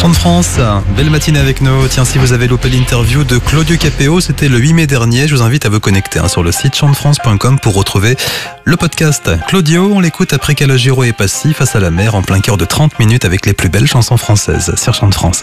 Chant de France, belle matinée avec nous. Tiens, si vous avez loupé l'interview de Claudio Capéo, c'était le 8 mai dernier. Je vous invite à vous connecter sur le site chantefrance.com pour retrouver le podcast. Claudio, on l'écoute après Calogero et Passy face à la mer en plein cœur de 30 minutes avec les plus belles chansons françaises sur Chant de France.